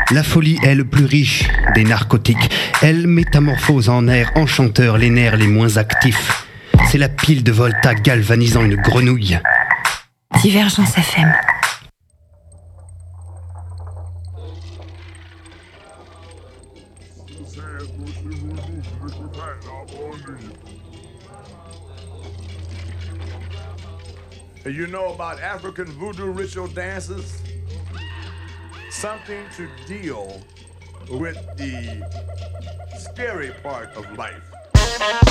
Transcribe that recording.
La folie est le plus riche des narcotiques. Elle métamorphose en air enchanteur les nerfs les moins actifs. C'est la pile de Volta galvanisant une grenouille. Divergence FM. You know about African voodoo ritual dances? Something to deal with the scary part of life.